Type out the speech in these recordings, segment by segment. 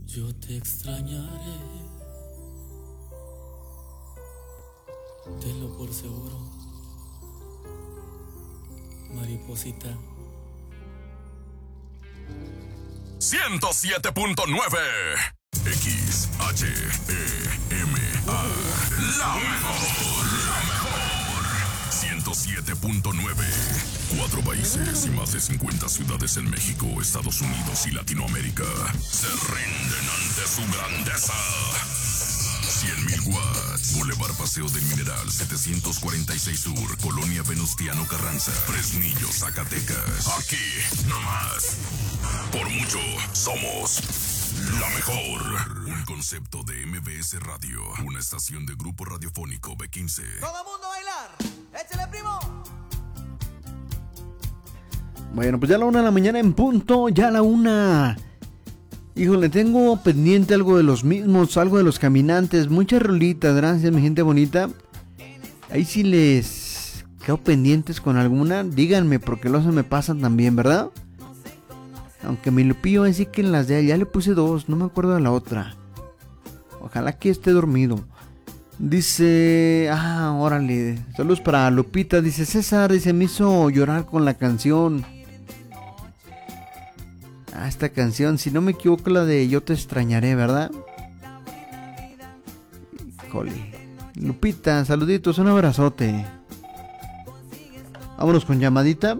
Yo te extrañaré, tenlo por seguro, mariposita. 107.9 XHEMA. La mejor. 107.9. 4 países y más de 50 ciudades en México, Estados Unidos y Latinoamérica se rinden ante su grandeza. 100.000 watts. Boulevard Paseo del Mineral, 746 Sur, Colonia Venustiano Carranza, Fresnillo, Zacatecas. Aquí, nomás. Por mucho, somos la mejor. Un concepto de MBS Radio, una estación de grupo radiofónico B15. ¡Todo mundo a bailar! ¡Échale, primo! Bueno, pues ya a la 1 de la mañana en punto, ya a la 1. Híjole, tengo pendiente algo de los mismos, algo de los caminantes, muchas rolitas, gracias mi gente bonita. Ahí si les quedo pendientes con alguna, díganme porque luego se me pasan también, ¿verdad? Aunque mi Lupillo así que en las de él ya le puse 2, no me acuerdo de la otra. Ojalá que esté dormido. Dice, órale, saludos para Lupita, dice César, dice, me hizo llorar con la canción. Esta canción, si no me equivoco, la de Yo te extrañaré, ¿verdad? Híjole. Lupita, saluditos, un abrazote. Vámonos con llamadita.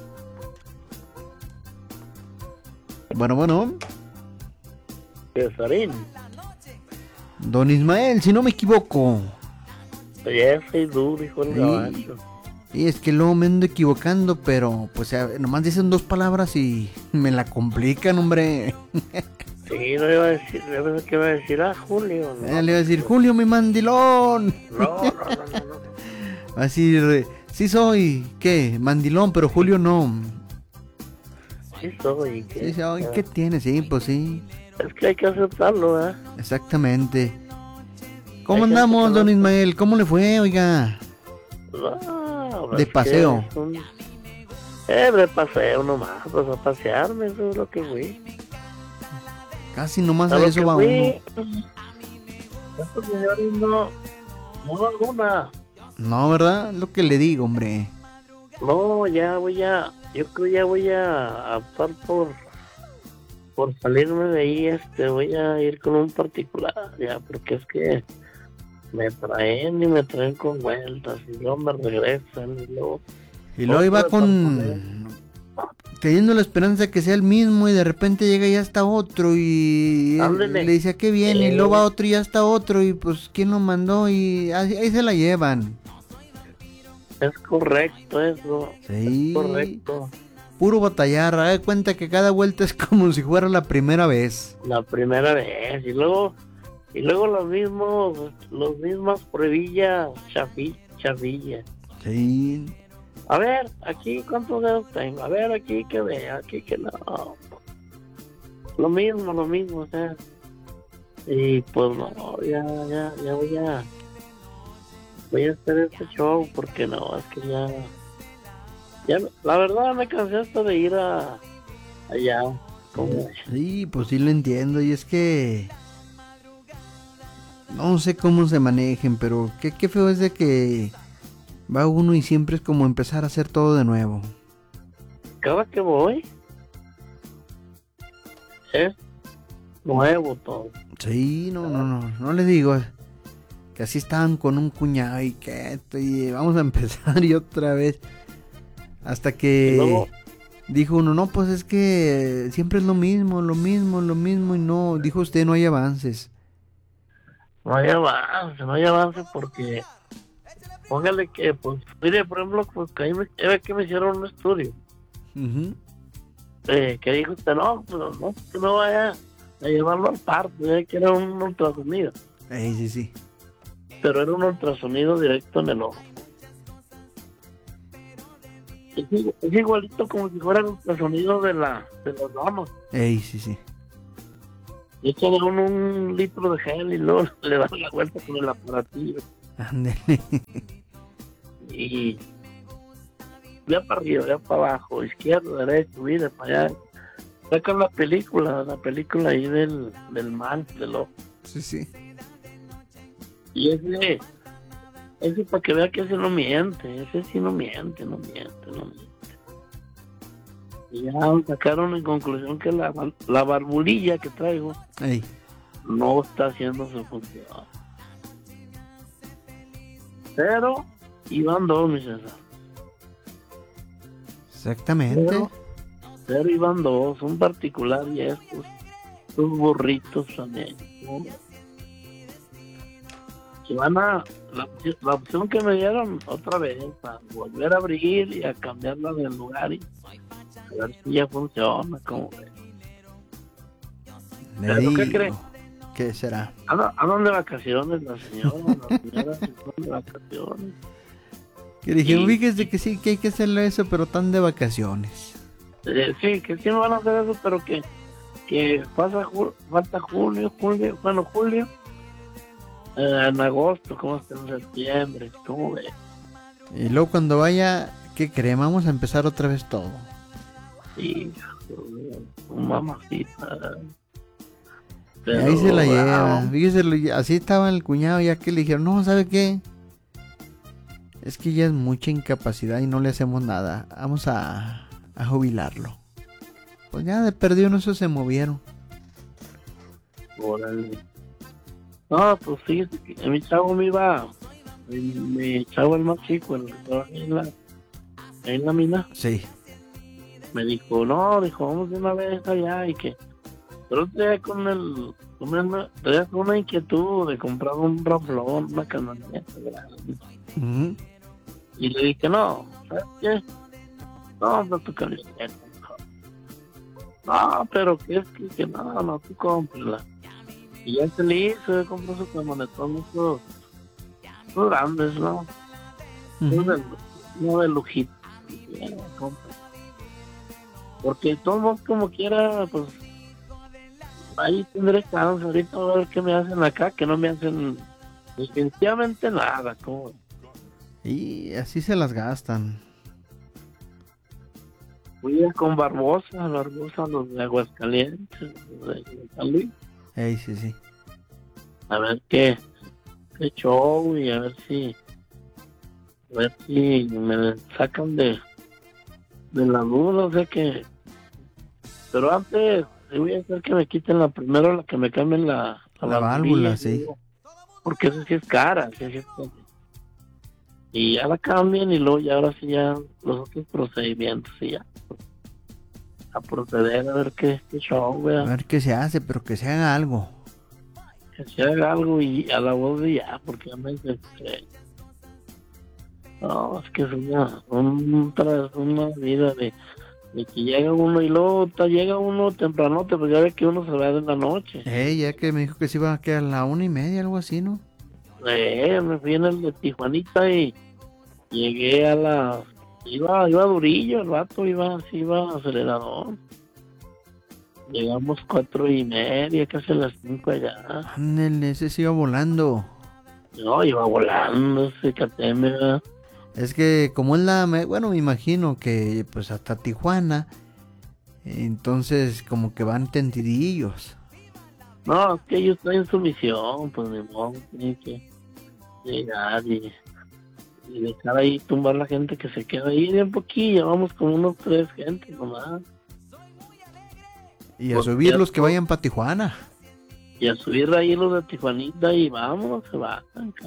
Bueno. Cesarín. Don Ismael, si no me equivoco. Ya soy duro, hijo del gabacho. Y es que luego me ando equivocando, pero pues nomás dicen 2 palabras y me la complican, hombre. Sí, no iba a decir, yo pensé que iba a decir, Julio. No, le iba a decir, Julio, mi mandilón. No. Va a decir, sí soy, ¿qué? Mandilón, pero Julio no. Sí soy, ¿qué? Sí soy, ¿qué tiene? Sí, pues sí. Es que hay que aceptarlo, ¿eh? Exactamente. ¿Cómo andamos, don Ismael? ¿Cómo le fue, oiga? No, de paseo. De paseo nomás, pues a pasearme, eso es lo que fui. Casi nomás a eso va uno. Estos señores no alguna. No, ¿verdad? Lo que le digo, hombre. No, yo creo ya voy a optar por salirme de ahí, voy a ir con un particular, ya, porque es que me traen con vueltas y luego me regresan y luego iba teniendo la esperanza de que sea el mismo y de repente llega y ya está otro y le dice que viene y luego va otro y ya está otro y pues quién lo mandó y ahí se la llevan. Es correcto eso. Sí. Es correcto. Puro batallar, haga de cuenta que cada vuelta es como si fuera la primera vez. La primera vez y luego los mismas pruebillas, chavilla. Sí. A ver, aquí cuántos dedos tengo, a ver aquí que vea, aquí que no. Lo mismo, o sea. Y pues no, ya voy a hacer este show porque no, es que ya la verdad me cansé hasta de ir allá. Sí, pues sí lo entiendo y es que no sé cómo se manejen, pero qué feo es de que va uno y siempre es como empezar a hacer todo de nuevo. Cada que voy es nuevo todo. Sí, no le digo que así estaban con un cuñado y que vamos a empezar y otra vez hasta que dijo uno, no, pues es que siempre es lo mismo y no, dijo usted, no hay avances. No hay avance porque póngale que, pues, mire, por ejemplo, pues que que me hicieron un estudio. Uh-huh. Que dijo usted, no, pues no vaya a llevarlo al parto, que era un ultrasonido. Sí. Pero era un ultrasonido directo en el ojo. Es igualito como si fuera el ultrasonido de los manos. Sí. Y echan un litro de gel y luego le dan la vuelta con el aparatillo. Ándale. Y ya para arriba, ya para abajo, izquierda, derecha, mire para allá. sacan la película ahí del mal, del ojo. Sí, sí. Y ese para que vea que ese no miente, ese sí no miente. Y ya sacaron en conclusión que la barbulilla que traigo Ey. no está haciendo su función. Pero iban dos, mi César. Exactamente. Pero iban dos, un particular y estos burritos también. ¿No? Que van a la opción que me dieron otra vez para volver a abrir y a cambiarla del lugar y a ver si ya funciona, como ves. Le ¿Pero qué digo. cree? ¿Qué será? Andan de vacaciones la señora, andan de vacaciones. Que dijeron, Sí. fíjese que sí, que hay que hacerle eso, pero tan de vacaciones. Sí, que sí me van a hacer eso, pero que falta julio, en agosto, como hasta en septiembre, ¿cómo ves? Y luego cuando vaya, ¿qué creen? Vamos a empezar otra vez todo. Sí, mamacita. Y ahí se la lleva. wow, Fíjese, así estaba el cuñado ya que le dijeron, no, ¿sabe qué? Es que ya es mucha incapacidad y no le hacemos nada. Vamos a jubilarlo. Pues ya de perdido no se movieron. órale. No, pues fíjate que mi chavo mi chavo el más chico, el que trabaja en la mina, Sí. me dijo, vamos de una vez allá y que... Pero traía con una inquietud de comprar un raflón, una camioneta grande. Ujú. Y le dije, no, ¿sabes qué? No, no tu camioneta. No, pero que es que no, tú cómprala. Y ya se le hizo, compró su camionetón, esos grandes, ¿no? Ujú. No de lujito. Porque todos como quiera, pues ahí tendré chance ahorita a ver qué me hacen acá, que no me hacen definitivamente nada, como Y así se las gastan. fui con Barbosa, los de Aguascalientes, los de San Luis, Ey, sí, sí. a ver qué show y a ver si me sacan de la duda, o sea que, pero antes sí voy a hacer que me quiten la que me cambien la válvula, sí. porque eso sí es cara, sí es cara. Y ya la cambian y luego ya ahora sí ya los otros procedimientos y ya a proceder a ver qué show, A vea, ver qué se hace, pero que se haga algo. que se haga algo y a la voz de ya, porque ya me desesperé. No, es que es una vida de que llega uno y luego llega uno tempranote, pues ya ve que uno se va de la noche. Ya que me dijo que se iba a quedar a la 1:30, algo así, ¿no? Me fui en el de Tijuanita y llegué iba durillo, el vato iba acelerador. Llegamos 4:30, casi a las 5 allá. Ándale, ese se iba volando. No, iba volando ese KTM, ¿verdad? Es que como es bueno, me imagino que pues hasta Tijuana, entonces como que van tentidillos. No, es que ellos están en su misión, pues ni modo, tienen que llegar y dejar ahí tumbar la gente que se queda ahí de un poquillo, vamos con unos 3 gente nomás. Y a Pues, subir ya los que todo. vayan para Tijuana. Y a subir ahí los de Tijuanita y vamos, se va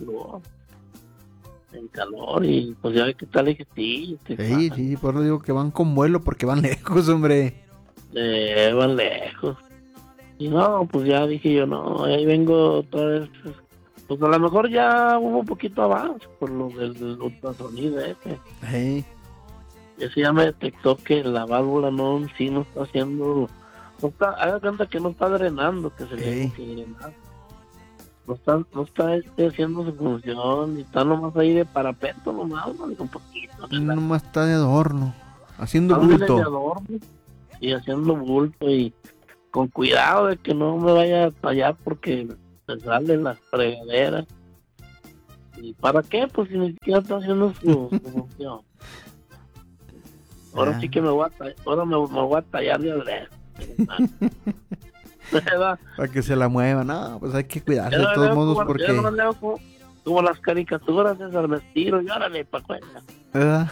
en calor y pues ya ve que tal que sí, Sí, por eso digo que van con vuelo porque van lejos, hombre. van lejos. Y no, pues ya dije yo, no, ahí vengo otra vez. Pues a lo mejor ya hubo un poquito avance por lo del ultrasonido ese. Sí. Ese ya me detectó que la válvula no está haciendo, haga cuenta que no está drenando, que se le tiene que drenar. No está haciendo su función, y está nomás ahí de parapeto nomás, ¿no? Un poquito. Nomás está de adorno, haciendo Ándale, bulto. de adorno, y haciendo bulto y con cuidado de que no me vaya a tallar porque me salen las fregaderas. ¿Y para qué? Pues si ni siquiera está haciendo su función. Ahora sí que me voy a tallar de adrede. ¿Verdad? Para que se la mueva. No, pues hay que cuidarse Yo de no todos leo modos como- porque... yo no leo como las caricaturas esas, me estiro y órale, pa' cuenta. ¿Verdad?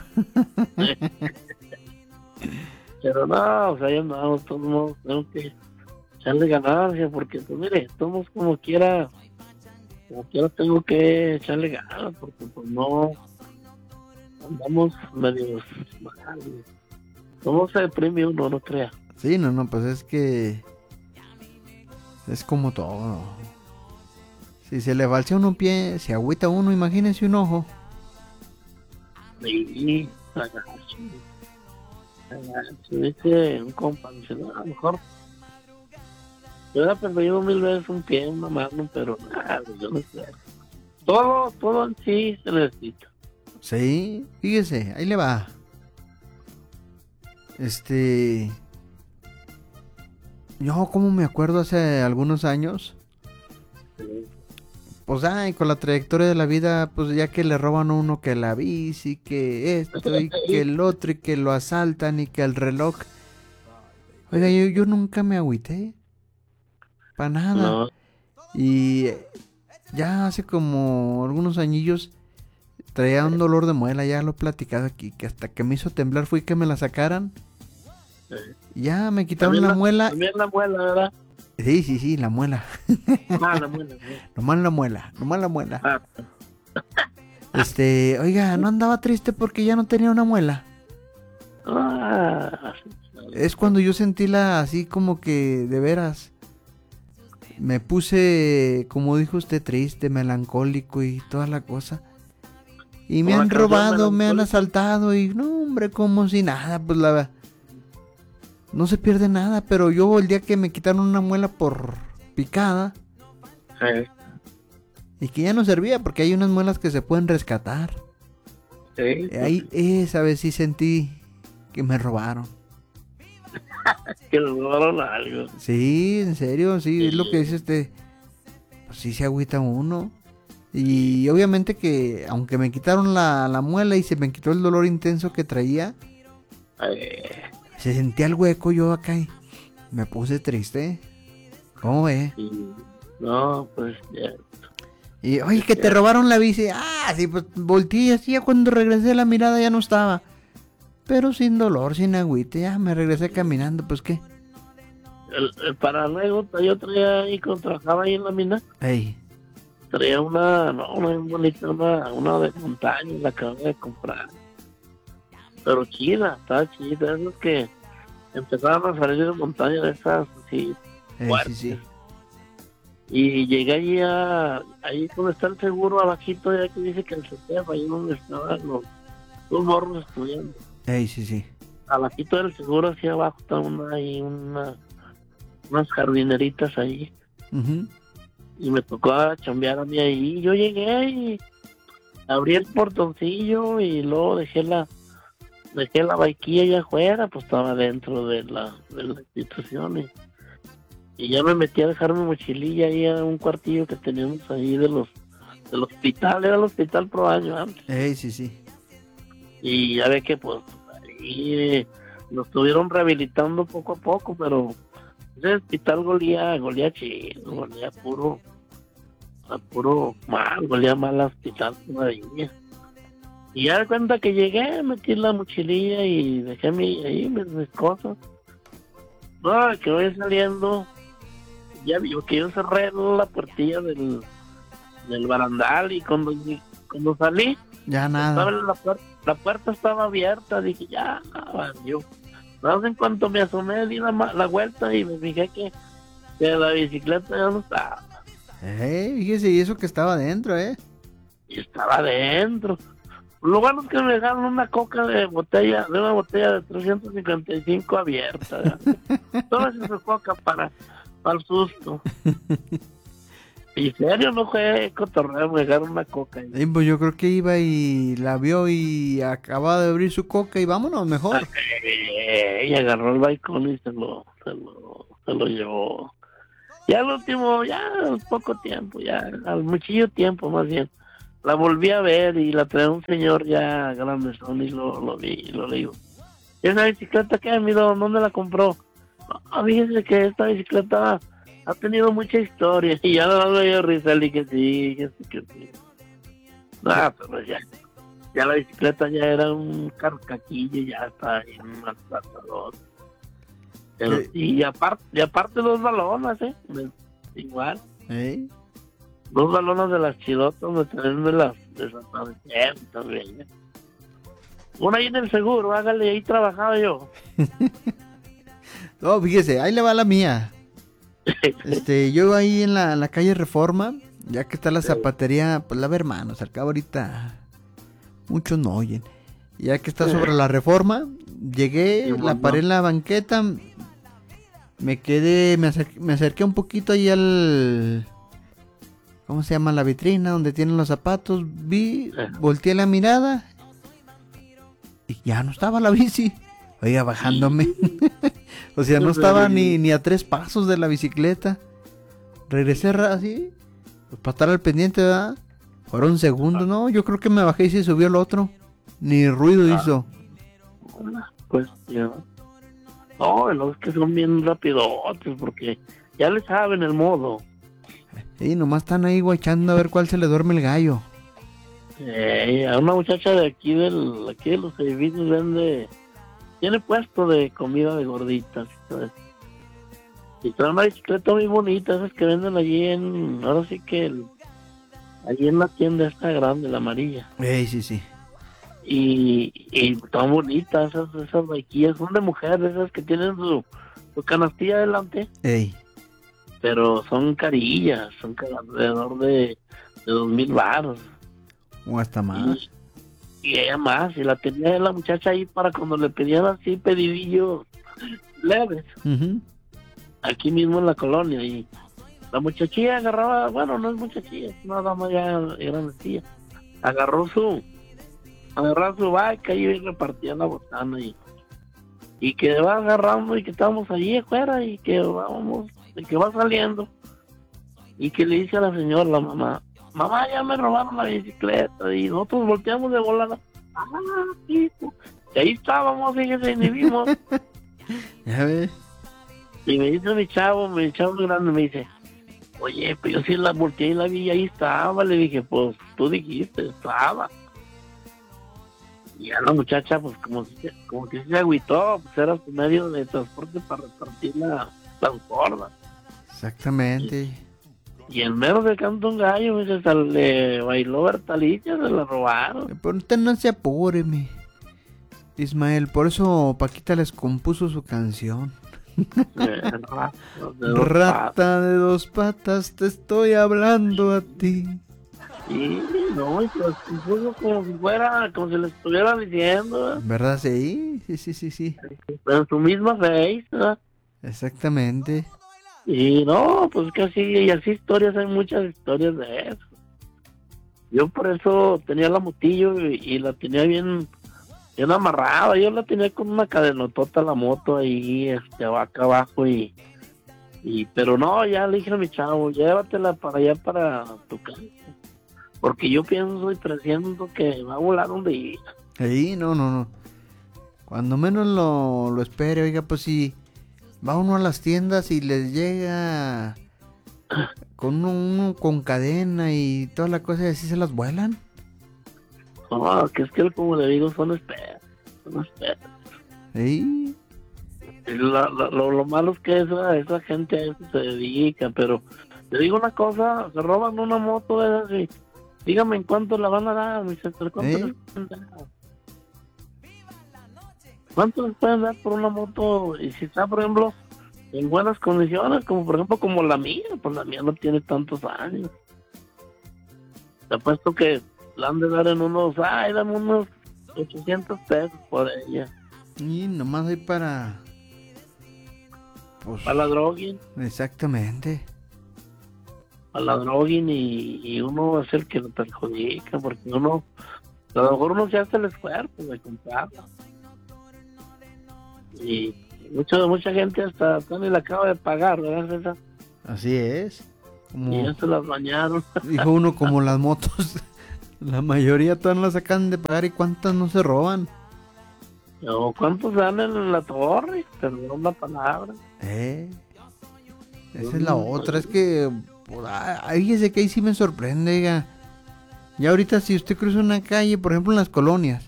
Pero no, o sea, ya no, todos modos, tengo que echarle ganancia, porque pues mire, todos como quiera tengo que echarle ganas, porque pues no, andamos medio mal. ¿Cómo se deprime uno, no crea? Sí, no, pues es que... Es como todo. Si se le balsea uno un pie, se agüita uno, imagínese un ojo. Y dice un compa, dice, no, a lo mejor yo hubiera perdido 1000 veces un pie, una mano, pero nada, yo no sé. Todo en sí se necesita. Sí, fíjese, ahí le va. Yo como me acuerdo hace algunos años, pues ay, con la trayectoria de la vida, pues ya que le roban a uno que la bici, que esto y que el otro y que lo asaltan y que el reloj. Oiga, yo nunca me agüité. Para nada. No, Y ya hace como algunos añillos traía un dolor de muela, ya lo he platicado aquí, que hasta que me hizo temblar fui que me la sacaran. Y ya me quitaron también la muela. También la muela, ¿verdad? Sí, la muela. Ah, la muela. Sí. Nomás la muela. Ah, Oiga, ¿no andaba triste porque ya no tenía una muela? ah, Es cuando yo sentí así como que de veras me puse, como dijo usted, triste, melancólico y toda la cosa. Y me Con la han canción robado, me han melancólica. asaltado y no, hombre, como si nada, pues no se pierde nada, pero yo el día que me quitaron una muela por picada sí, y que ya no servía porque hay unas muelas que se pueden rescatar. sí. Ahí esa vez sí sentí que me robaron. Que le robaron algo. Sí, en serio, sí, es lo que dice pues sí se agüita uno. Y obviamente que aunque me quitaron la muela y se me quitó el dolor intenso que traía, se sentía el hueco yo acá y me puse triste. ¿Cómo ve? Sí. No, pues ya. Y oye, que te robaron la bici. Ah, sí, pues volteé así, ya cuando regresé la mirada ya no estaba. Pero sin dolor, sin agüite, ya me regresé caminando, pues qué. El para anécdota, yo traía ahí, cuando trabajaba ahí en la mina, Ey, traía una bonita, una de montaña, la acabé de comprar. Pero chida, estaba chida, esos que empezaban a salir de montaña de esas, así, sí, fuertes. sí. Y llegué ahí donde está el seguro, abajito, ya que dice que el CETEF, ahí donde estaban los morros estudiando. Ey, sí. Abajito del seguro, hacia abajo, está unas jardineritas ahí. Ujú. Y me tocó chambear a mí ahí. Yo llegué y abrí el portoncillo y luego dejé la baiquilla allá afuera, pues estaba dentro de la institución. Y ya me metí a dejar mi mochililla ahí a un cuartillo que teníamos ahí del hospital, era el hospital Pro Año antes. Ey, sí. Y ya ve que pues ahí lo estuvieron rehabilitando poco a poco, pero ese hospital golía chido, golía puro mal, golía mal al hospital todavía. Y ya de cuenta que llegué, metí la mochililla y dejé mis cosas. No, que voy saliendo, ya vio que yo cerré la puertilla del barandal y cuando salí, Ya nada. la puerta estaba abierta, dije, ya, yo. Nada más en cuanto me asomé, di la vuelta y me fijé que la bicicleta ya no estaba. Fíjese, y eso que estaba adentro, Y estaba adentro. Lo bueno es que me dejaron una coca de una botella de 355 abierta. ¿Ya? Toda esa coca para el susto. Y serio, no fue cotorreo, me dejaron una coca. Sí, pues yo creo que iba y la vio y acababa de abrir su coca y vámonos mejor. Y agarró el balcón y se lo llevó. Ya al último, ya al poco tiempo, ya al muchillo tiempo más bien, la volví a ver y la traía un señor ya grandezón y lo vi y lo le digo, ¿esa bicicleta qué, amigo? ¿Dónde la compró? Fíjese que esta bicicleta ha tenido mucha historia y ya no me dio risa, le dije que sí. No, pero ya la bicicleta ya era un carcaquillo, ya está ahí en un maltratador. Pero Sí. y aparte dos balonas, igual. ¿Eh? Dos balonas de las chidotas me las desaparecieron también. Una ahí en el seguro, hágale, ahí trabajaba yo. No, fíjese, ahí le va la mía. Yo ahí en la calle Reforma, ya que está la zapatería, pues la ve, hermanos, al cabo ahorita muchos no oyen. Ya que está sobre la Reforma, llegué, Sí, la bueno. paré en la banqueta, me acerqué un poquito ahí al... ¿Cómo se llama? La vitrina donde tienen los zapatos. Vi, volteé la mirada y ya no estaba la bici. Oiga, bajándome. O sea, no estaba ni a 3 pasos de la bicicleta. Regresé así, pues para estar al pendiente, ¿verdad? Fueron segundos, ¿no? Yo creo que me bajé y se subió el otro. Ni ruido hizo. Pues ya. No, los que son bien rapidotes porque ya le saben el modo. Sí, nomás están ahí guachando a ver cuál se le duerme el gallo. A una muchacha de aquí de los edificios tiene puesto de comida de gorditas. ¿Sabes? Y trae una bicicleta muy bonita, esas que venden allí ahora sí que allí en la tienda esta grande, la amarilla. Sí. Y están bonitas esas baiquillas, son de mujeres, esas que tienen su canastilla adelante. Ey. Pero son carillas, son alrededor de 2,000 baros. O hasta más. Y ella más, y la tenía la muchacha ahí para cuando le pedían así pedidillos leves, Ujú. aquí mismo en la colonia. Y la muchachilla agarraba, bueno, no es muchachilla, es una dama ya grandecilla. Agarró su vaca y repartía la botana y que va agarrando y que estábamos allí afuera y que va saliendo y que le dice a la señora, la mamá, ya me robaron la bicicleta, y nosotros volteamos de volada. Hijo. Y ahí estábamos, fíjese, y ni vimos. Ya ves. Y me dice mi chavo grande, me dice, oye, pues yo sí la volteé y la vi y ahí estaba. Le dije, pues tú dijiste, estaba. Y a la muchacha, pues como que se agüitó, pues era su medio de transporte para repartir las gordas. Exactamente. Y en menos de canto un gallo, pues, hasta le bailó Bertalicia, se la robaron. Pero usted no se apure, Ismael. Por eso Paquita les compuso su canción. Rata de 2 patas, te estoy hablando a ti. Sí, no, y pues incluso como si le estuviera diciendo, ¿eh? ¿Verdad? Sí. Pero en su misma face, ¿verdad? Exactamente. Y no, pues que así, y así historias, hay muchas historias de eso. Yo por eso tenía la motillo y la tenía bien amarrada. Yo la tenía con una cadenotota la moto ahí, acá abajo pero no, ya le dije a mi chavo, llévatela para allá para tu casa. Porque yo pienso y presiento que va a volar donde iba. Sí, no. Cuando menos lo espere, oiga, pues si va uno a las tiendas y les llega con uno con cadena y toda la cosa y así se las vuelan. No, que es que como le digo, son expertos. Sí. Lo malo es que esa gente a eso se dedica, pero te digo una cosa, se roban una moto de esas y dígame en cuánto la van a dar, mi señor, ¿cuánto les pueden dar? ¿Cuánto les pueden dar por una moto? Y si está, por ejemplo, en buenas condiciones, como por ejemplo como la mía, pues la mía no tiene tantos años. Te apuesto que la han de dar en dame unos 800 pesos por ella. Y nomás hay para... Pues, Para la droguín. exactamente. Para la droguín y uno es el que lo perjudica, porque a lo mejor uno se hace el esfuerzo de comprarla. Y mucha gente hasta ni la acaba de pagar, ¿verdad, César? Así es. Y ya se las bañaron. Dijo uno, como las motos. La mayoría todas las sacan de pagar y cuántas no se roban. O cuántos dan en la torre, perdón la palabra. Esa es la otra, es que pues, fíjese que ahí sí me sorprende, oiga. Ya ahorita si usted cruza una calle, por ejemplo en las colonias,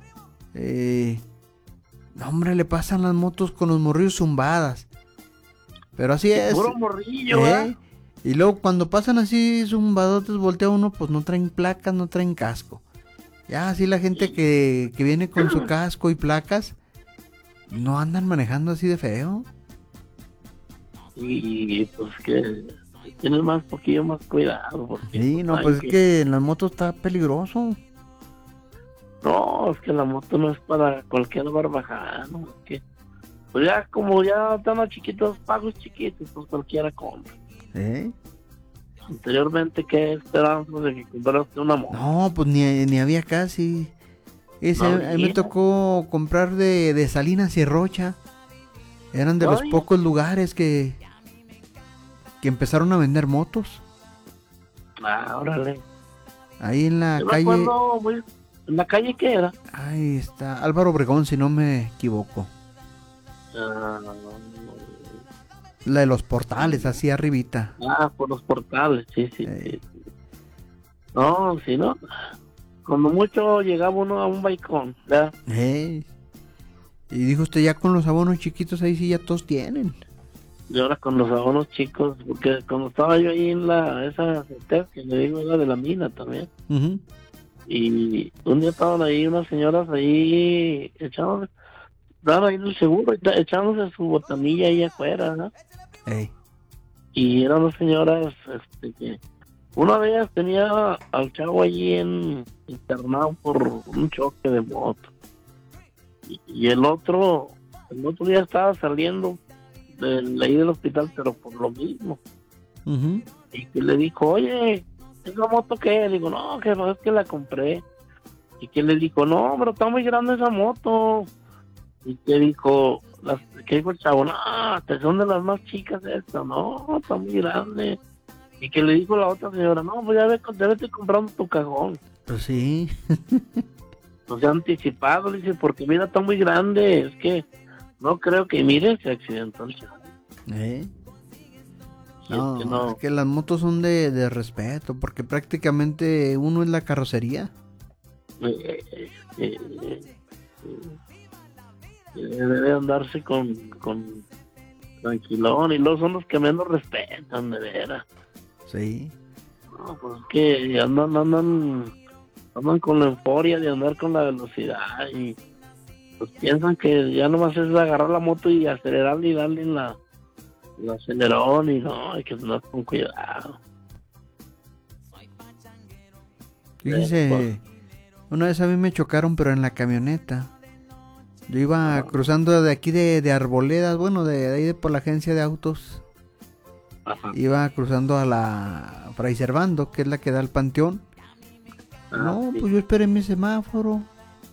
no, hombre, le pasan las motos con los morrillos zumbadas. Pero así es. Puro morrillo, ¿eh? Y luego cuando pasan así zumbadotes, voltea uno, pues no traen placas, no traen casco. Ya así la gente que viene con su casco y placas, no andan manejando así de feo. Y pues que tienes más poquillo más cuidado. Porque, Sí, no, pues es que en las motos está peligroso. No, es que la moto no es para cualquier barbajano. Es que, pues ya como ya están los chiquitos, pagos chiquitos, pues cualquiera compra. Anteriormente, ¿qué esperanza de que compraste una moto? No, pues ni había casi. A mí me tocó comprar de Salinas y Rocha. Eran de los pocos lugares que empezaron a vender motos. Órale. Ahí en la Yo calle. me acuerdo, ¿en la calle qué era? Ahí está, Álvaro Obregón, si no me equivoco. La de los portales, así arribita. Por los portales, sí. No, si no, cuando mucho llegaba uno a un balcón, ¿verdad? Y dijo usted, ya con los abonos chiquitos ahí sí ya todos tienen. Y ahora con los abonos chicos, porque cuando estaba yo ahí en esa CETES, que le digo era de la mina también, y un día estaban ahí unas señoras ahí echándose, estaban ahí en el seguro, echándose su botanilla ahí afuera, ¿no? Y eran unas señoras, que una de ellas tenía al chavo allí internado por un choque de moto. Y el otro día estaba saliendo de ahí del hospital, pero por lo mismo. Y que le dijo, oye, ¿esa moto qué? Le digo, no, que no es que la compré. Y que le dijo, no, pero está muy grande esa moto. Y que dijo el chavo, no, son de las más chicas estas, no, está muy grande. Y que le dijo la otra señora, no, pues ya debes comprando tu cajón. Pues sí. O sea, anticipado, le dice, porque mira, está muy grande, es que no creo que, mire, se accidentó el chavo. No, es que las motos son de respeto, porque prácticamente uno es la carrocería. Debe andarse con tranquilón, y luego son los que menos respetan, de veras. Sí. No, pues es que andan con la euforia de andar con la velocidad y pues piensan que ya nomás es agarrar la moto y acelerarle y darle en el acelerón, y no, hay que andar con cuidado. Fíjese, una vez a mí me chocaron, pero en la camioneta. Yo iba cruzando de aquí de Arboledas, bueno, de ahí por la agencia de autos. Iba cruzando a la Fray Servando, que es la que da al Panteón. No, pues yo esperé mi semáforo.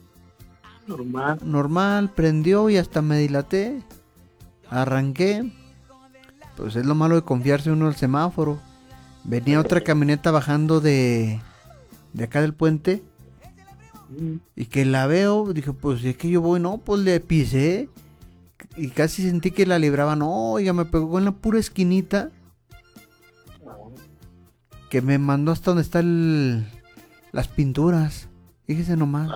Normal, prendió y hasta me dilaté. Arranqué. Pues es lo malo de confiarse uno al semáforo. Venía otra camioneta bajando de acá del puente. Y que la veo, dije, pues es que yo voy, no, pues le pisé. Y casi sentí que la libraba. No, oiga, me pegó en la pura esquinita. Que me mandó hasta donde están las pinturas. Fíjese nomás.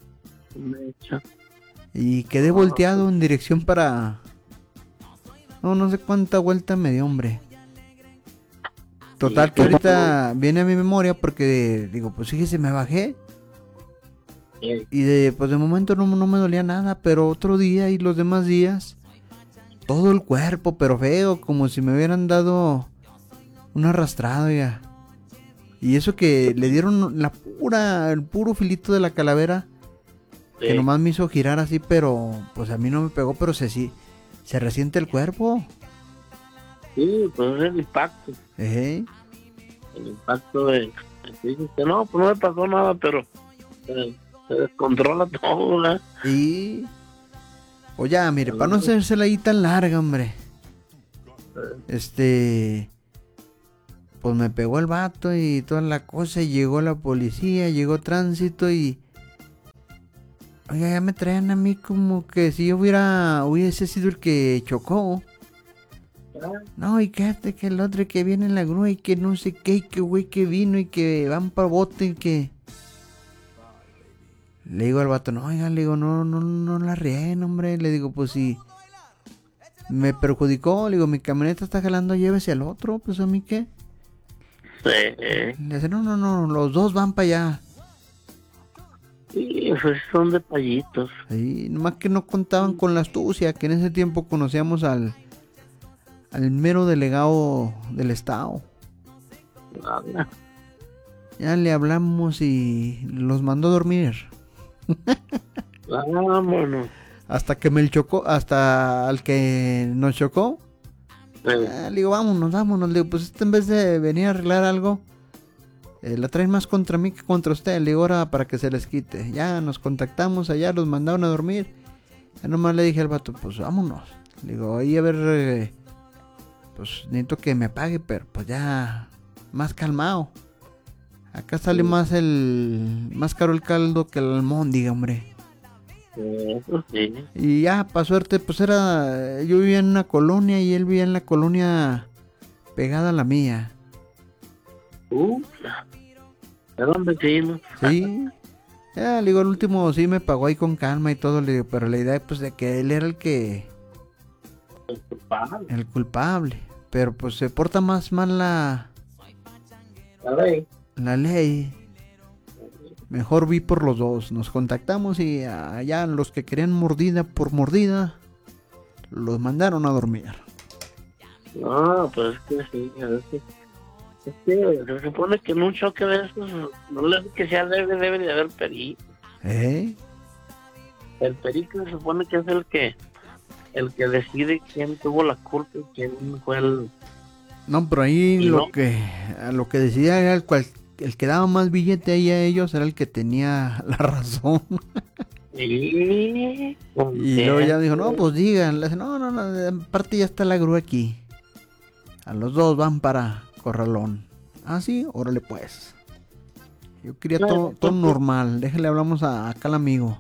Y quedé volteado en dirección para... No sé cuánta vuelta me dio, hombre. Total que ahorita viene a mi memoria porque digo, pues fíjese, me bajé. Y pues de momento no me dolía nada, pero otro día y los demás días, todo el cuerpo, pero feo, como si me hubieran dado una arrastrada, ya. Y eso que le dieron el puro filito de la calavera, que nomás me hizo girar así, pero pues a mí no me pegó, pero se resiente el cuerpo. Sí, pues es el impacto. El impacto de... No, pues no me pasó nada, pero se descontrola todo, ¿verdad? Y... Oye, mire, para no hacérsela ahí tan larga, hombre. Pues me pegó el vato y toda la cosa, y llegó la policía, llegó tránsito y Oiga, ya me traen a mí como que si yo hubiese sido el que chocó. No, y que el otro que viene en la grúa y que no sé qué, y que güey que vino y que van para bote y que... Le digo al vato, no, oiga, le digo, no la rieguen, hombre. Le digo, pues si me perjudicó, le digo, mi camioneta está jalando, llévese al otro, pues a mí qué. Sí. Le dice, no, los dos van para allá. Sí, pues son detallitos. Sí, nomás que no contaban con la astucia, que en ese tiempo conocíamos al mero delegado del estado. Nada. Ya le hablamos y los mandó a dormir. Vámonos. Hasta que me chocó, hasta al que nos chocó. Le digo, vámonos. Le digo, pues en vez de venir a arreglar algo, la traen más contra mí que contra usted. Le digo, ahora para que se les quite. Ya nos contactamos allá, los mandaron a dormir. Ya nomás le dije al vato, pues vámonos. Le digo, ahí a ver, pues necesito que me pague, pero pues ya más calmado. Acá sale más caro el caldo que el almóndiga, hombre. Eso sí. Y ya, para suerte, pues yo vivía en una colonia y él vivía en la colonia pegada a la mía. Eran vecinos. Sí. Ya, le digo, el último sí me pagó ahí con calma y todo, le digo, pero la idea pues de que él era el culpable. Pero pues se porta más mal la ley. Mejor vi por los dos. Nos contactamos y allá los que querían mordida por mordida los mandaron a dormir. No, pues es que sí, a veces. Es que se supone que en un choque de esos no le hace que sea debe de haber perico. El perico se supone que es el que decide quién tuvo la culpa y quién fue el... No, pero ahí ¿no? lo que decía era el que daba más billete ahí a ellos era el que tenía la razón. Sí, y luego ya dijo, no, pues digan. Le dice, no, aparte ya está la grúa aquí. A los dos van para Corralón. Ah, sí, órale pues. Yo quería todo normal. Déjale, hablamos acá al amigo.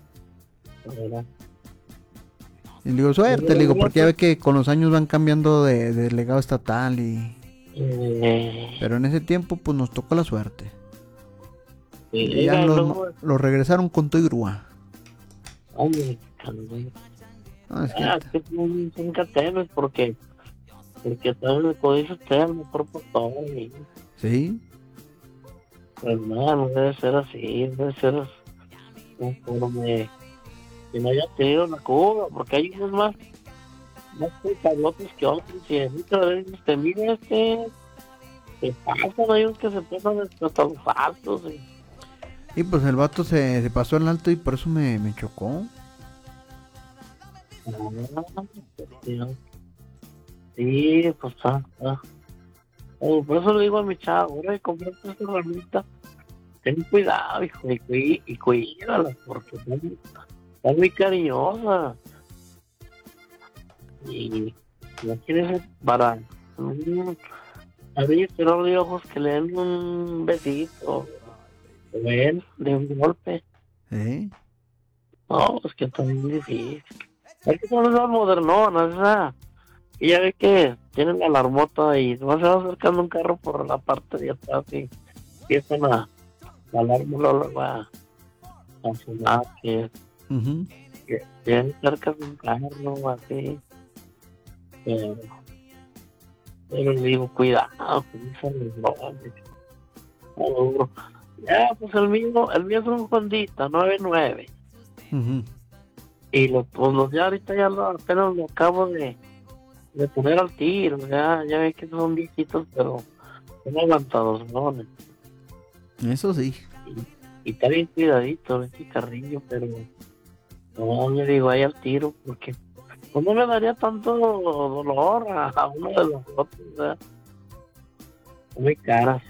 Y le digo, suerte, le digo, porque ya ve que con los años van cambiando de delegado estatal y... Pero en ese tiempo pues nos tocó la suerte. Y ya lo regresaron con todo y grúa. Ay, No, es que son catenas porque también el código está mejor por todo. Sí. Pues no debe ser así, debe ser conforme que no haya tenido la curva, porque hay unos más pecadores que otros, y muchas veces te mira se pasan, hay unos que se pasan hasta los altos. Y pues el vato se pasó el alto y por eso me chocó. Sí, pues está. Por eso le digo a mi chavo, ahora comprarte esta herramienta, ten cuidado, hijo, y cuídala, porque está muy cariñosa. Y no quieres para abrir de ojos que le den un besito, de un golpe. No, es que está muy difícil. Es que son esas modernonas, esa. Y ya ve que tienen la alarmota y no se va acercando un carro por la parte de atrás y empiezan la alarma lo va a sonar, que tienen cerca de un carro así. Pero digo, cuidado con esas ladrones. Ya, pues el mío es un Hondita 99. Y los ya ahorita apenas lo acabo de poner al tiro. Ya ve que son viejitos, pero son aguantados, ¿no? Eso sí. Y está bien cuidadito este carrillo, pero no le digo ahí al tiro, porque no me daría tanto dolor a uno de los otros, ¿verdad? Muy caras.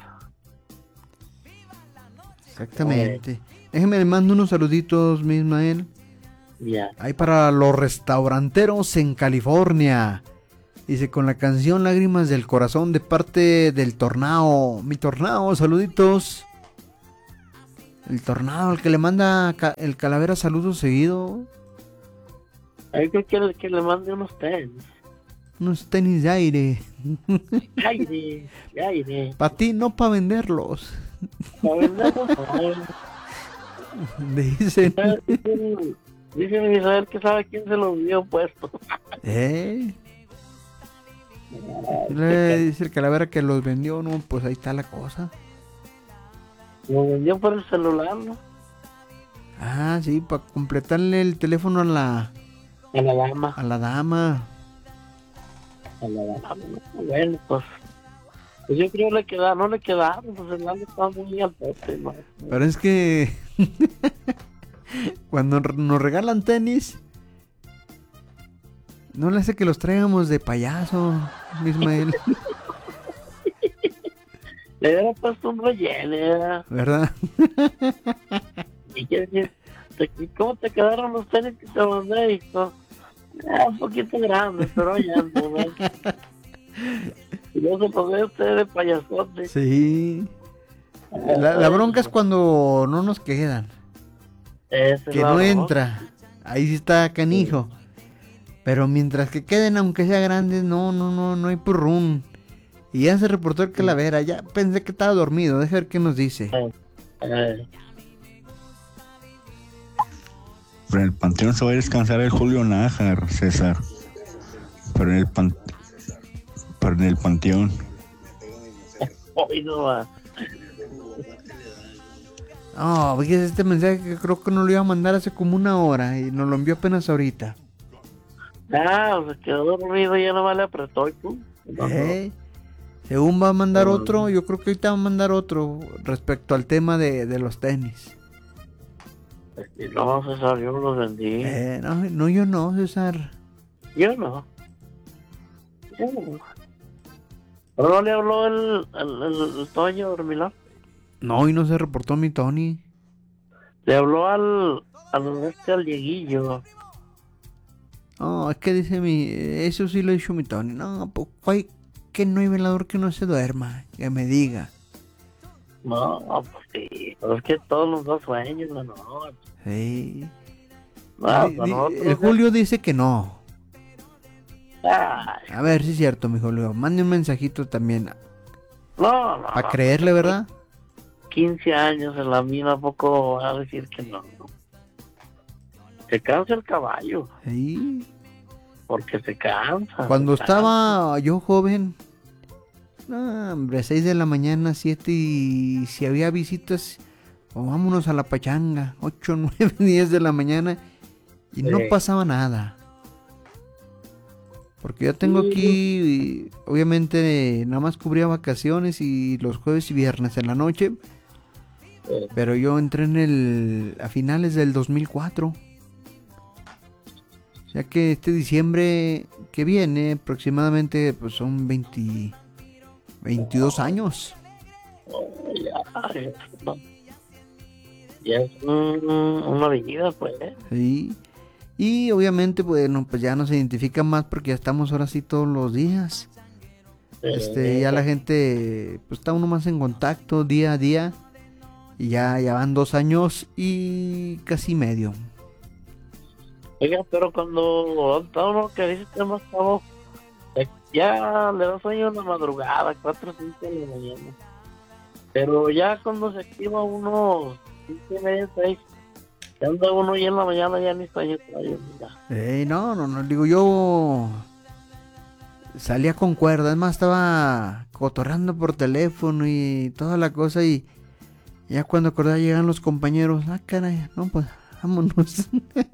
Exactamente. Déjeme, le mando unos saluditos, mi Ismael. Ya. Ahí para los restauranteros en California. Dice, con la canción Lágrimas del Corazón de parte del Tornado. Mi Tornado, saluditos. El Tornado, el que le manda el Calavera saludos seguido. Hay que le mande unos tenis. Unos tenis de aire. Aire, aire. Para ti, no para venderlos. La verdad, no. Dicen. Dice Misael que sabe quién se los dio puesto. Le dice el Calavera que los vendió, no, pues ahí está la cosa. Lo vendió por el celular, ¿no? Ah, sí, para completarle el teléfono a la dama. a la dama. Bueno, pues yo creo que no le quedaron, pues el lado estaba muy al poste, ¿no? Pero es que cuando nos regalan tenis, no le hace que los traigamos de payaso, Ismael. Le hubiera puesto un relleno, ¿Verdad? ¿Y qué decir? ¿Cómo te quedaron los tenis que te mandé, hijo? Un poquito grandes, pero ya no, ¿ves? Y luego se pone usted de payasote. Sí. La bronca es cuando no nos quedan. Esa es Que la no bronca. entra. Ahí sí está canijo. Pero mientras que queden, aunque sea grandes, no hay purrún. Y ya se reportó el Calavera. Ya pensé que estaba dormido. Deja ver qué nos dice. Pero en el panteón se va a descansar el Julio Nájar, César. Pero en el panteón. Hoy no va. Oh, fíjese este mensaje que creo que nos lo iba a mandar hace como una hora. Y nos lo envió apenas ahorita. Se quedó dormido y ya no le apretó y tú. Según va a mandar otro, yo creo que ahorita va a mandar otro respecto al tema de los tenis. No, César, yo no los vendí. No, yo no, César. Yo no. ¿Pero no le habló el Toño Dormilón? No, y no se reportó mi Tony. Le habló al Dieguillo. No, es que dice eso sí lo ha dicho mi Tony. No, pues que no hay velador que no se duerma, que me diga. No, pues sí, pero es que todos los dos sueños la noche. Sí. El Julio dice que no. Ay. A ver si es cierto, mi Julio. Mande un mensajito también. No. A creerle, ¿verdad? 15 años en la mina, ¿a poco va a decir que no? Se cansa el caballo. Sí. Porque se cansa. Cuando estaba yo joven, hombre, 6 de la mañana, 7, y si había visitas, vámonos a la pachanga, 8, 9, 10 de la mañana, y no pasaba nada. Porque yo tengo aquí, obviamente, nada más cubría vacaciones y los jueves y viernes en la noche, pero yo entré a finales del 2004. O sea que este diciembre que viene, aproximadamente, pues son 22 años. Ya es una vida, pues. Sí. Y obviamente, bueno, pues ya nos identifican más porque ya estamos ahora sí todos los días. Ya la gente, pues está uno más en contacto día a día. Y ya van 2 años y casi medio. Oiga, pero cuando está uno que dice que más chavo, ya le da sueño en la madrugada, 4 o 5 de la mañana. Pero ya cuando se activa uno, 5 y media, 6, ya anda uno y en la mañana ya ni sueño trae. No, digo yo salía con cuerda, además estaba cotorrando por teléfono y toda la cosa, y ya cuando acordaba llegan los compañeros, caray, no, pues vámonos.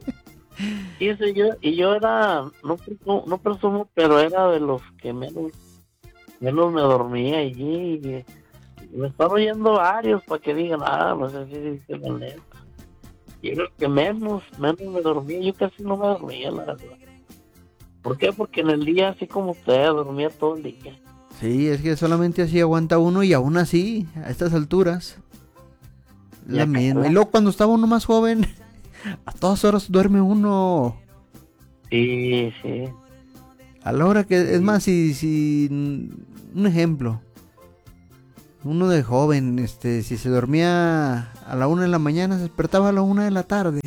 Yo era, no presumo, pero era de los que menos me dormía y me están oyendo varios para que digan, no sé si dice la neta. Y era el que menos me dormía, yo casi no me dormía, la verdad. ¿Por qué? Porque en el día, así como usted, dormía todo el día. Sí, es que solamente así aguanta uno, y aún así, a estas alturas, la misma. Y luego cuando estaba uno más joven, a todas horas duerme uno. Sí. A la hora que, es más, si un ejemplo, Uno de joven, si se dormía a la 1 de la mañana, se despertaba a la 1 de la tarde.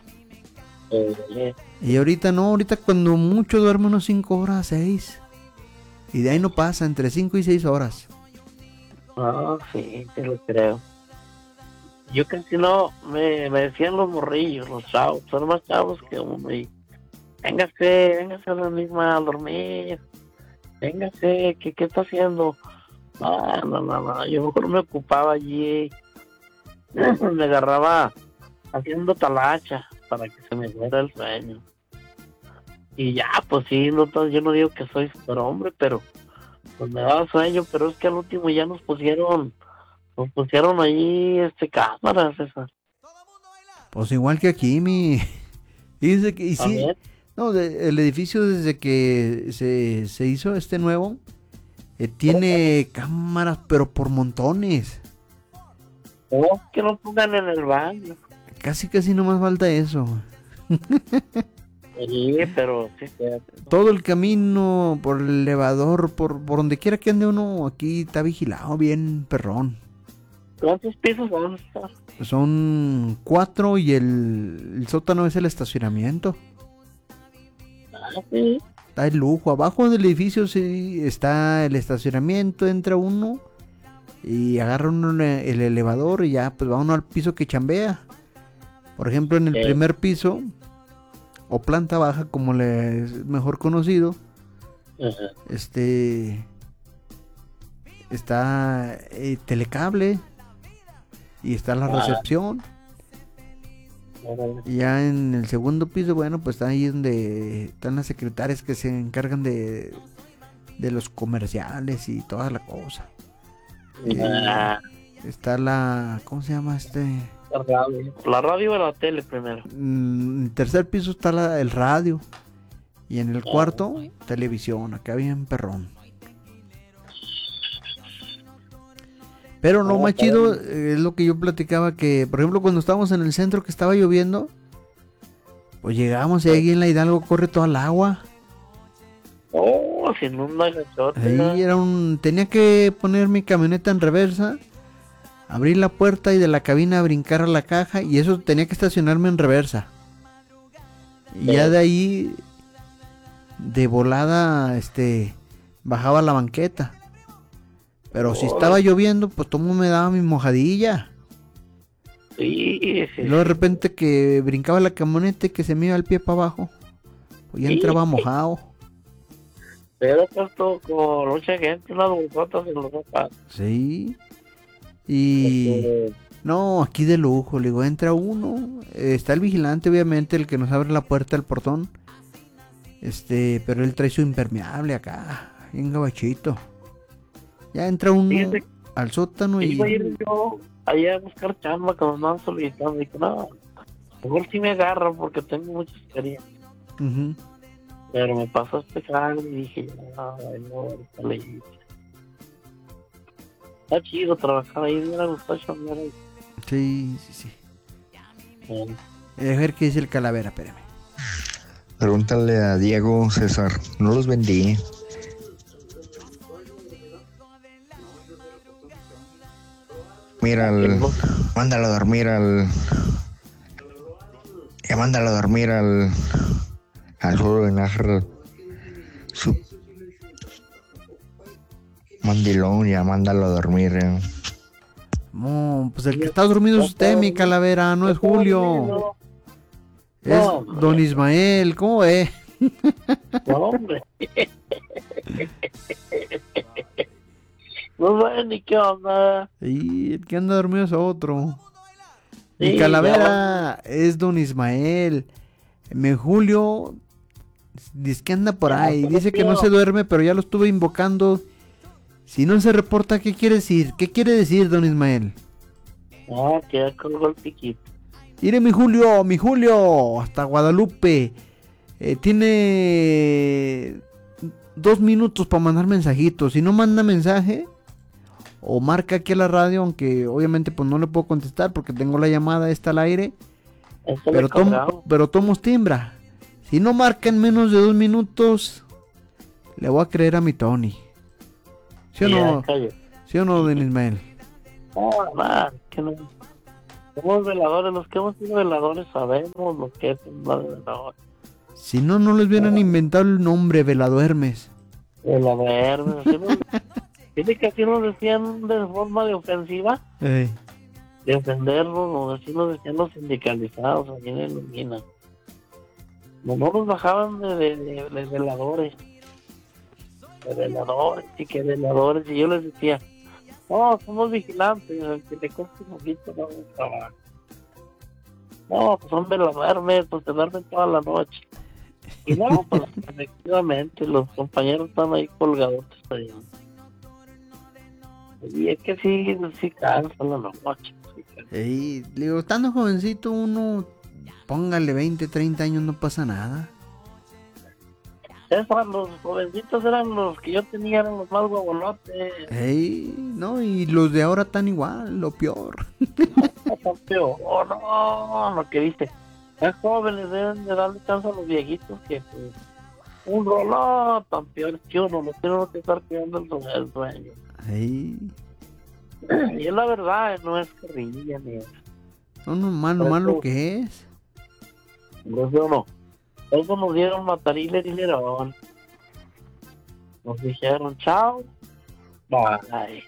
Y ahorita no, ahorita cuando mucho duerme unos 5 horas, 6. Y de ahí no pasa, entre 5 y 6 horas. Ah, sí, te lo creo. Yo casi no, me decían los morrillos, los chavos, son más chavos que uno. Y véngase a la misma a dormir. Véngase, ¿qué está haciendo? No, yo mejor me ocupaba allí. Me agarraba haciendo talacha para que se me fuera el sueño. Y ya, pues sí, yo no digo que soy superhombre, pero pues me daba sueño, pero es que al último ya nos pusieron ahí cámaras, César. Pues igual que aquí, Dice que, y sí, También. no, el edificio desde que se hizo nuevo, tiene cámaras, pero por montones. Oh, que lo pongan en el baño. Casi no más falta eso. Sí, pero sí, Todo el camino, por el elevador, por donde quiera que ande uno, aquí está vigilado bien perrón. ¿cuántos pisos van a estar? Son 4 y el sótano es el estacionamiento. Ah, sí. Está el lujo. Abajo del edificio sí está el estacionamiento, entra uno y agarra uno el elevador y ya pues va uno al piso que chambea. Por ejemplo, en el primer piso o planta baja, como le es mejor conocido, Ajá. está telecable y está la recepción. Órale. Y ya en el segundo piso, bueno, pues está ahí donde están las secretarias que se encargan de los comerciales y toda la cosa. Ah, Está la, ¿cómo se llama la radio o la tele primero. En el tercer piso está el radio. Y en el cuarto, televisión. Acá bien perrón. Pero lo más chido es lo que yo platicaba, que por ejemplo cuando estábamos en el centro que estaba lloviendo, pues llegamos y ahí en la Hidalgo corre toda el agua. Oh, se inunda gachote. Ahí tenía que poner mi camioneta en reversa, abrir la puerta y de la cabina brincar a la caja, y eso tenía que estacionarme en reversa. Y ya de ahí de volada bajaba a la banqueta. Pero si estaba lloviendo, pues todo me daba mi mojadilla. Sí. Y luego de repente que brincaba la camioneta y que se me iba el pie para abajo, pues ya entraba mojado. Pero puesto con mucha gente, unas bolsotas en los zapatos. Sí. Y no, aquí de lujo, le digo, entra uno, está el vigilante obviamente, el que nos abre la puerta del portón. Pero él trae su impermeable acá, bien gabachito. Ya entra uno al sótano y... Iba a ir yo allá a buscar chamba cuando me andaban solicitando. Dije, no, mejor sí me agarran porque tengo mucha experiencia. Ujú. Pero me pasó jale y dije, ay, no, ahorita le hice. Está chido trabajar ahí, me hubiera gustado chambear ahí. Sí. A ver qué dice el calavera, espérame. Pregúntale a Diego, César. No los vendí. Mira, mándalo a dormir mándalo a dormir al juego de Nájar. Su mandilón, ya mándalo a dormir. No, pues el que está dormido es usted, mi calavera, no es Julio. Es don Ismael, ¿cómo ve? No, hombre. No sé ni qué onda. Y el que anda dormido es otro. Sí, Mi calavera es don Ismael. Mi Julio dice que anda por ahí. Dice que no se duerme, pero ya lo estuve invocando. Si no se reporta, ¿qué quiere decir? ¿Qué quiere decir, don Ismael? Ah, que ya colgó el piquito. Mire, mi Julio, hasta Guadalupe. Tiene 2 minutos para mandar mensajitos. Si no manda mensaje, o marca aquí a la radio, aunque obviamente pues no le puedo contestar porque tengo la llamada esta al aire. Pero tomos timbra. Si no marca en menos de 2 minutos, le voy a creer a mi Tony. ¿Sí o no? ¿Sí o no, don Ismael? No, nada, que no. Somos veladores, los que hemos sido veladores sabemos lo que es un velador. Si no, no les hubieran inventado el nombre Veladuermes. Velador, así nos... Fíjate que así nos decían de forma de ofensiva, Ey. de ofendernos, así nos decían los sindicalizados allí en el Mina. No nos bajaban de veladores. De veladores y que veladores. Y yo les decía, no, somos vigilantes, el que te cueste un poquito no trabaja. No, pues son veladores, pues te duermen toda la noche. Y no, pues efectivamente los compañeros están ahí colgados ahí. Y es que sí cansa la noche. Sí cansa. Ey, le digo, estando jovencito uno, póngale 20, 30 años, no pasa nada. Los jovencitos eran los que yo tenía, eran los más guabolotes. Ey, no, y los de ahora están igual, lo peor. No, que viste. Los jóvenes deben de darle chance a los viejitos que pues, un rolón tan peor que uno, no tiene uno que estar cuidando el sueño. Ey, Y es la verdad, no es carrilla ni eso. no, nomás lo que es. No. Eso nos dieron matarile y lerón. Nos dijeron chao. Bye.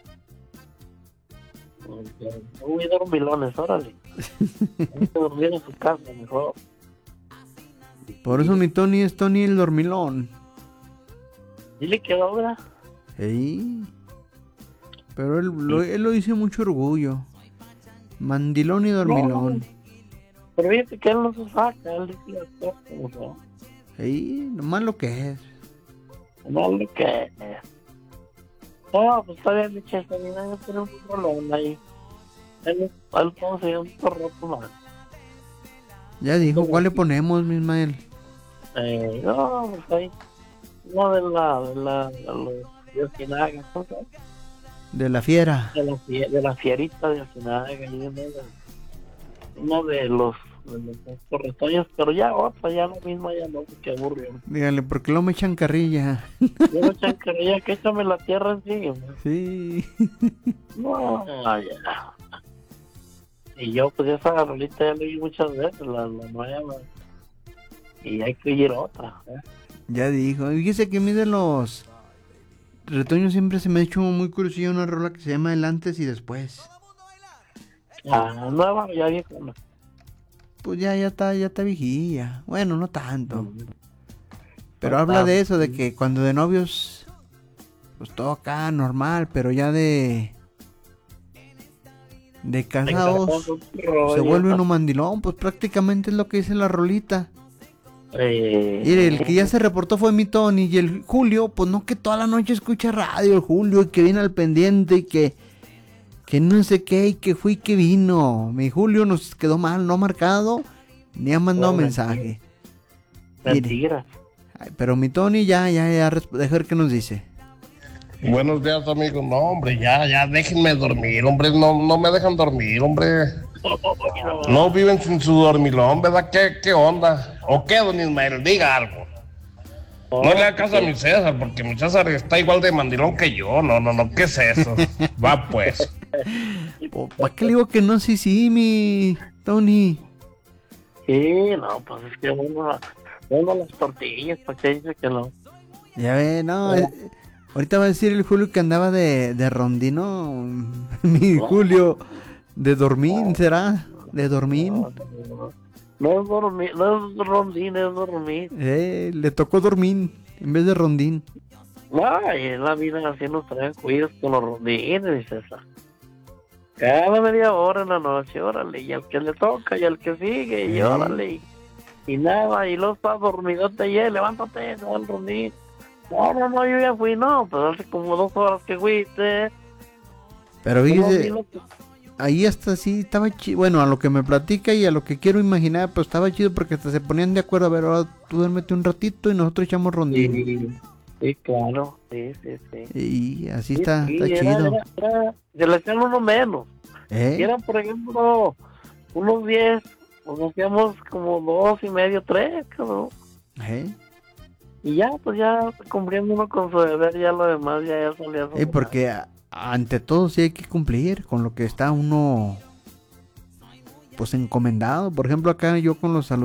No hubiera dormilones, órale. Hay que dormir en su casa mejor. Por eso mi Tony es Tony el dormilón. Dile que obra. Ey, pero él lo dice mucho orgullo. Mandilón y dormilón. Pero fíjate que él no se saca, él dice las cosas como son. Ey, nomás lo que es. No lo que es. No, pues está bien, mi chefe, mira, yo tengo un rolón ahí. Él conseguir un roto más. Ya dijo, ¿cuál le ponemos, mi Ismael? No, pues ahí. Uno de los de Osinaga, ¿no? De la fiera. De la fierita de Osinaga, y uno de los corretoños, pero ya otra, ya lo mismo, ya no, que aburrió. Dígale, ¿por qué lo me echan carrilla? Yo no chancarilla, que échame la tierra encima. Sí. No, ya. Y yo, pues esa rolita ya la vi muchas veces, la nueva. Y hay que oír otra, ¿eh? Ya dijo. Y fíjese que a mí de los retoños siempre se me ha hecho muy curiosillo una rola que se llama El Antes y Después. Nueva, ya vieja. Pues ya está viejilla. Bueno, no tanto. Pero habla de eso, de que cuando de novios, pues todo acá normal, pero ya de casados se vuelve uno mandilón, pues prácticamente es lo que dice la rolita. Mire, el que ya se reportó fue mi Tony, y el Julio, pues no, que toda la noche escucha radio, el Julio, y que viene al pendiente, y que no sé qué, y que fue y que vino. Mi Julio nos quedó mal, no marcado, ni ha mandado mensaje. Mentira. Ay, pero mi Tony ya, deja ver qué nos dice. Buenos días, amigos. No, hombre, ya déjenme dormir, hombre. No me dejan dormir, hombre. No viven sin su dormilón, ¿verdad? ¿Qué onda? ¿O qué, don Ismael? Diga algo. No le haga caso a mi César, porque mi César está igual de mandilón que yo. No, ¿qué es eso? Va, pues. ¿Para qué le digo que no? Sí, mi Tony. Sí, no, pues es que uno las tortillas, ¿para qué dice que no? Ya ve, no. Ahorita va a decir el Julio que andaba de rondino. Mi Julio, de dormín, ¿será? De dormín. No es dormir, no es rondín, es dormir. Le tocó dormín en vez de rondín. Ay, en la vida así nos traen cuidos con los rondines, dice esa. Cada media hora en la noche, órale, y al que le toca, y al que sigue, y órale. Y nada, y luego está dormidote, y levántate, no al rondín. No, yo ya fui, no, pues hace como 2 horas que fuiste. Pero fíjese, ahí hasta sí estaba chido. Bueno, a lo que me platica y a lo que quiero imaginar, pues estaba chido porque hasta se ponían de acuerdo. A ver, ahora tú duérmete un ratito y nosotros echamos rondín. Sí, claro, sí. Y así está chido. Se le hacían uno menos. Si eran, por ejemplo, unos 10, pues hacíamos como 2 y medio, 3, cabrón. Y ya, pues ya cumpliendo uno con su deber, ya lo demás ya salía. Porque ante todo sí hay que cumplir con lo que está uno pues encomendado. Por ejemplo, acá yo con los saludos